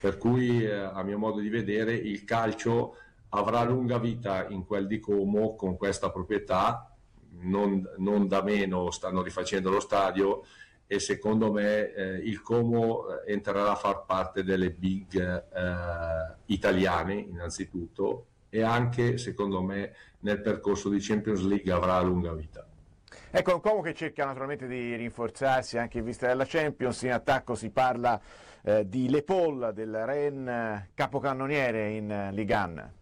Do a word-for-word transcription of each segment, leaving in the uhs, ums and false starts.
Per cui eh, a mio modo di vedere il calcio avrà lunga vita in quel di Como con questa proprietà, non, non da meno stanno rifacendo lo stadio e secondo me eh, il Como entrerà a far parte delle big eh, italiane innanzitutto, e anche secondo me nel percorso di Champions League avrà lunga vita. Ecco, un Como che cerca naturalmente di rinforzarsi anche in vista della Champions. In attacco si parla eh, di Le Paul del Rennes, capocannoniere in Ligue uno.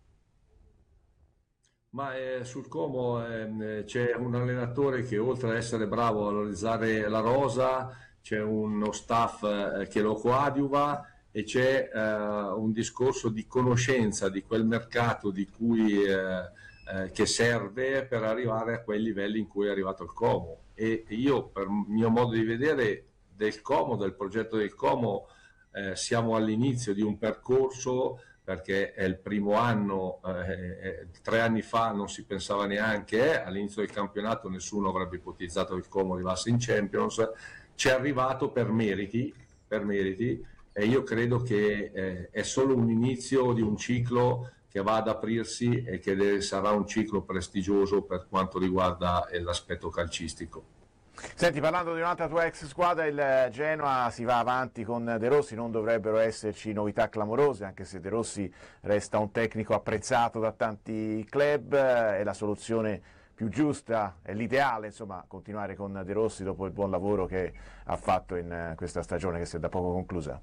Ma eh, sul Como eh, c'è un allenatore che oltre ad essere bravo a valorizzare la rosa, c'è uno staff eh, che lo coadiuva e c'è eh, un discorso di conoscenza di quel mercato di cui, eh, eh, che serve per arrivare a quei livelli in cui è arrivato il Como. E io, per mio modo di vedere, del Como, del progetto del Como, eh, siamo all'inizio di un percorso, perché è il primo anno, eh, tre anni fa non si pensava neanche, eh, all'inizio del campionato nessuno avrebbe ipotizzato che il Como arrivasse in Champions, ci è arrivato per meriti, per meriti e io credo che eh, è solo un inizio di un ciclo che va ad aprirsi e che deve, sarà un ciclo prestigioso per quanto riguarda eh, l'aspetto calcistico. Senti, parlando di un'altra tua ex squadra, il Genoa, si va avanti con De Rossi, non dovrebbero esserci novità clamorose, anche se De Rossi resta un tecnico apprezzato da tanti club, è la soluzione più giusta, è l'ideale, insomma, continuare con De Rossi dopo il buon lavoro che ha fatto in questa stagione che si è da poco conclusa.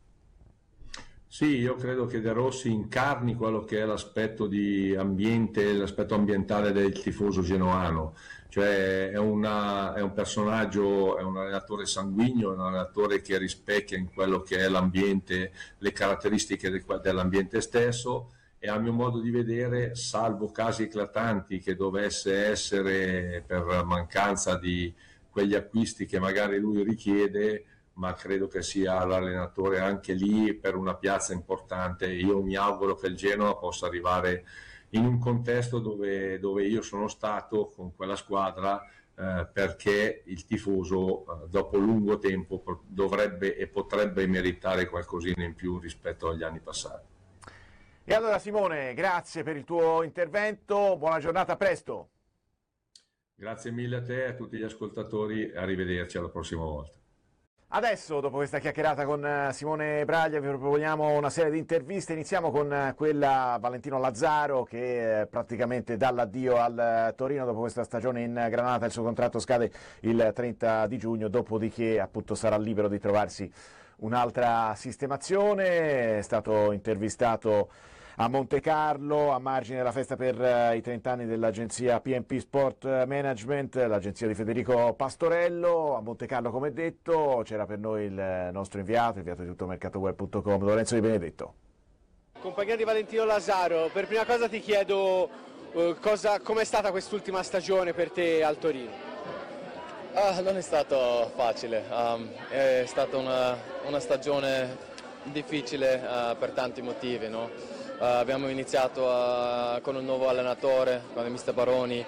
Sì, io credo che De Rossi incarni quello che è l'aspetto di ambiente, l'aspetto ambientale del tifoso genoano, cioè è, una, è un personaggio, è un allenatore sanguigno, è un allenatore che rispecchia in quello che è l'ambiente, le caratteristiche de, dell'ambiente stesso, e a mio modo di vedere, salvo casi eclatanti che dovesse essere per mancanza di quegli acquisti che magari lui richiede, ma credo che sia l'allenatore anche lì per una piazza importante. Io mi auguro che il Genoa possa arrivare in un contesto dove, dove io sono stato con quella squadra, eh, perché il tifoso eh, dopo lungo tempo dovrebbe e potrebbe meritare qualcosina in più rispetto agli anni passati. E allora Simone, grazie per il tuo intervento, buona giornata, a presto. Grazie mille a te e a tutti gli ascoltatori, arrivederci alla prossima volta. Adesso, dopo questa chiacchierata con Simone Braglia, vi proponiamo una serie di interviste. Iniziamo con quella a Valentino Lazzaro, che praticamente dà l'addio al Torino dopo questa stagione in Granata. Il suo contratto scade il trenta di giugno, dopodiché appunto sarà libero di trovarsi un'altra sistemazione. È stato intervistato a Montecarlo, a margine della festa per uh, i trenta anni dell'agenzia P and P Sport Management, l'agenzia di Federico Pastorello. A Montecarlo, come detto, c'era per noi il nostro inviato, inviato di tutto mercatoweb punto com, Lorenzo Di Benedetto. Compagnia di Valentino Lazzaro, per prima cosa ti chiedo uh, cosa, com'è stata quest'ultima stagione per te al Torino? Ah, non è stato facile, um, è stata una, una stagione difficile uh, per tanti motivi, no? Uh, abbiamo iniziato uh, con un nuovo allenatore, con il mister Baroni,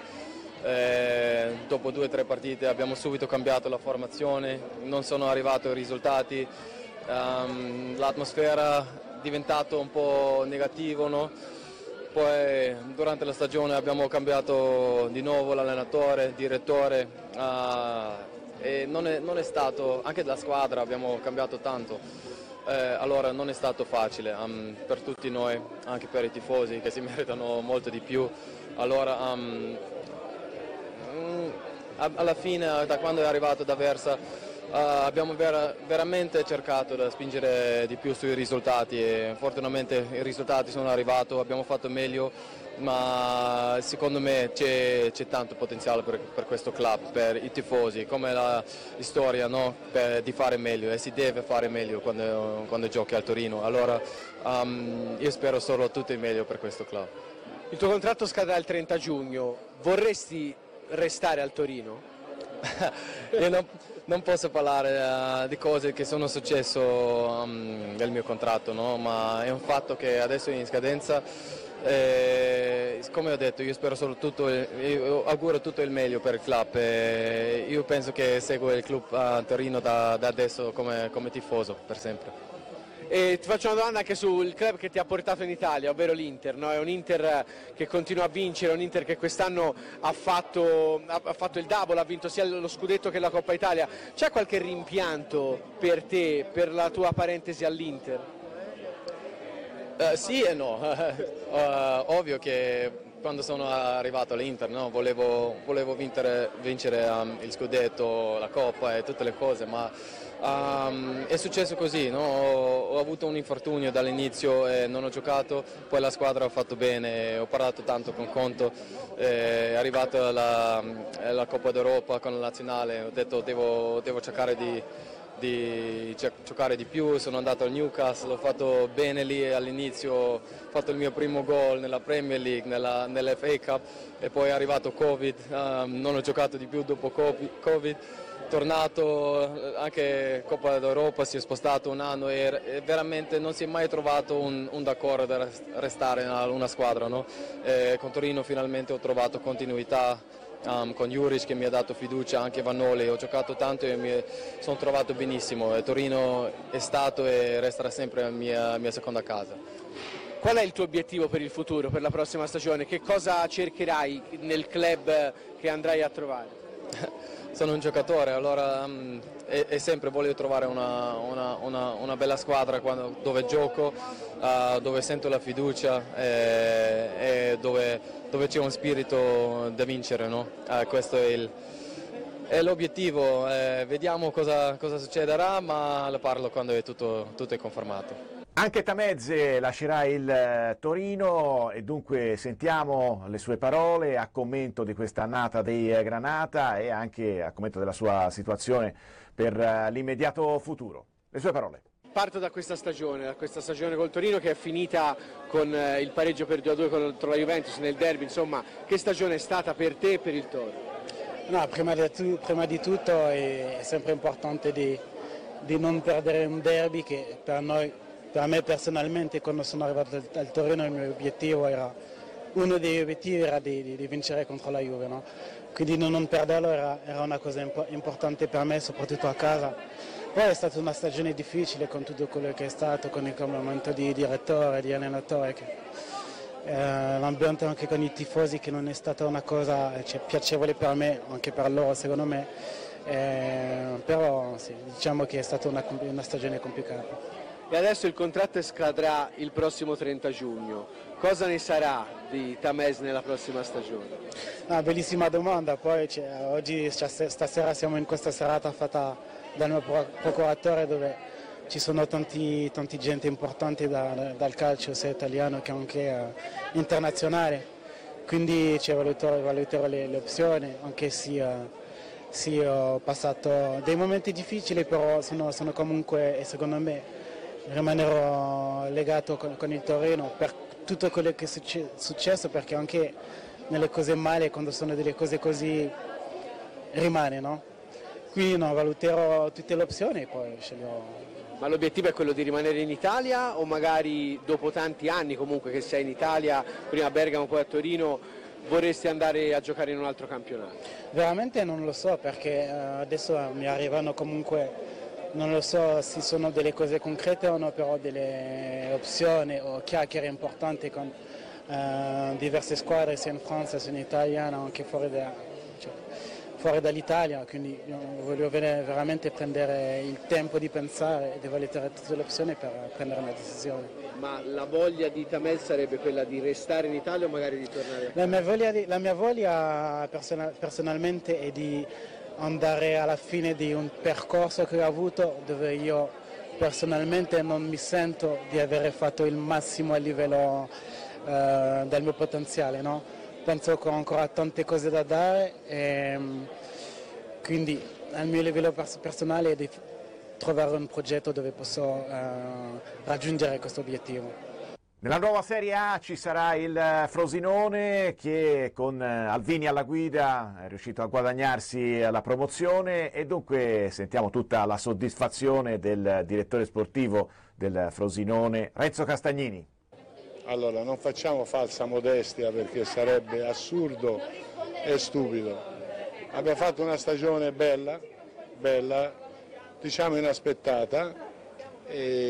e dopo due o tre partite abbiamo subito cambiato la formazione, non sono arrivati i risultati, um, l'atmosfera è diventata un po' negativa, no? Poi durante la stagione abbiamo cambiato di nuovo l'allenatore, il direttore, uh, e non è, non è stato, anche la squadra abbiamo cambiato tanto. Eh, allora non è stato facile um, per tutti noi, anche per i tifosi che si meritano molto di più. Allora um, um, alla fine, da quando è arrivato D'Aversa, uh, abbiamo vera, veramente cercato di spingere di più sui risultati e fortunatamente i risultati sono arrivati, abbiamo fatto meglio, ma secondo me c'è, c'è tanto potenziale per, per questo club, per i tifosi, come la storia, no? Per, di fare meglio, e si deve fare meglio quando, quando giochi al Torino. Allora um, io spero solo tutto il meglio per questo club. Il tuo contratto scadrà il trenta giugno, vorresti restare al Torino? Io non, non posso parlare uh, di cose che sono successe um, nel mio contratto, no? Ma è un fatto che adesso è in scadenza. Eh, come ho detto, io spero solo tutto, io auguro tutto il meglio per il club, e io penso che seguo il club a Torino da, da adesso come, come tifoso per sempre. E ti faccio una domanda anche sul club che ti ha portato in Italia, ovvero l'Inter, no? È un Inter che continua a vincere, un Inter che quest'anno ha fatto, ha fatto il double, ha vinto sia lo scudetto che la Coppa Italia. C'è qualche rimpianto per te, per la tua parentesi all'Inter? Uh, sì e no, uh, ovvio che quando sono arrivato all'Inter, no, volevo, volevo vincere, vincere um, il scudetto, la Coppa e tutte le cose, ma um, è successo così, no? ho, ho avuto un infortunio dall'inizio e non ho giocato, poi la squadra ha fatto bene, ho parlato tanto con Conto, è arrivata la, la Coppa d'Europa con la nazionale, ho detto devo, devo cercare di di giocare di più, sono andato al Newcastle, ho fatto bene lì all'inizio, ho fatto il mio primo gol nella Premier League, nella, nell'F A Cup e poi è arrivato Covid, um, non ho giocato di più dopo Covid, tornato anche Coppa d'Europa, si è spostato un anno e, e veramente non si è mai trovato un, un d'accordo da restare in una squadra, no? E con Torino finalmente ho trovato continuità. Um, con Juric che mi ha dato fiducia, anche Vanoli, ho giocato tanto e mi sono trovato benissimo. E Torino è stato e resterà sempre la mia, mia seconda casa. Qual è il tuo obiettivo per il futuro, per la prossima stagione? Che cosa cercherai nel club che andrai a trovare? Sono un giocatore, allora um, e, e sempre voglio trovare una, una, una, una bella squadra quando, dove gioco, uh, dove sento la fiducia e, e dove, dove c'è un spirito da vincere, no? Uh, questo è, il, è l'obiettivo, eh, vediamo cosa, cosa succederà, ma lo parlo quando è tutto, tutto è confermato. Anche Tameze lascerà il Torino e dunque sentiamo le sue parole a commento di questa annata dei Granata e anche a commento della sua situazione per l'immediato futuro. Le sue parole. Parto da questa stagione, da questa stagione col Torino che è finita con il pareggio per due a due contro la Juventus nel derby, insomma che stagione è stata per te e per il Toro? No, prima di, tu, prima di tutto è sempre importante di, di non perdere un derby che per noi, per me personalmente quando sono arrivato al, al Torino il mio obiettivo era, uno degli obiettivi era di, di, di vincere contro la Juve, no? Quindi non, non perderlo era, era una cosa impo- importante per me, soprattutto a casa. Poi è stata una stagione difficile con tutto quello che è stato, con il cambiamento di direttore, di allenatore, che, eh, l'ambiente anche con i tifosi che non è stata una cosa cioè, piacevole per me, anche per loro secondo me, eh, però sì, diciamo che è stata una, una stagione complicata. E adesso il contratto scadrà il prossimo trenta giugno, cosa ne sarà di Tameze nella prossima stagione? Ah, bellissima domanda, poi cioè, oggi cioè, stasera siamo in questa serata fatta dal mio procuratore dove ci sono tanti, tanti gente importanti da, dal calcio sia italiano che anche uh, internazionale, quindi cioè, valuterò, valuterò le, le opzioni, anche se uh, sì, ho passato dei momenti difficili, però sono, sono comunque, secondo me, rimanerò legato con, con il Torino per tutto quello che è successo, perché anche nelle cose male, quando sono delle cose così, rimane, no? Quindi no, valuterò tutte le opzioni e poi sceglierò. Ma l'obiettivo è quello di rimanere in Italia o magari dopo tanti anni comunque che sei in Italia, prima a Bergamo poi a Torino, vorresti andare a giocare in un altro campionato? Veramente non lo so, perché uh, adesso mi arrivano comunque, non lo so se sono delle cose concrete o no, però delle opzioni o chiacchiere importanti con uh, diverse squadre sia in Francia sia in Italia, anche fuori, da, cioè, fuori dall'Italia, quindi io voglio veramente prendere il tempo di pensare e di valutare tutte le opzioni per prendere una decisione. Ma la voglia di Tameze sarebbe quella di restare in Italia o magari di tornare a casa? La mia voglia, la mia voglia personal, personalmente è di andare alla fine di un percorso che ho avuto dove io personalmente non mi sento di aver fatto il massimo a livello eh, del mio potenziale, no? Penso che ho ancora tante cose da dare e quindi al mio livello pers- personale è di trovare un progetto dove posso eh, raggiungere questo obiettivo. Nella nuova Serie A ci sarà il Frosinone che con Alvini alla guida è riuscito a guadagnarsi la promozione e dunque sentiamo tutta la soddisfazione del direttore sportivo del Frosinone, Renzo Castagnini. Allora, non facciamo falsa modestia perché sarebbe assurdo e stupido. Abbiamo fatto una stagione bella, bella, diciamo inaspettata. E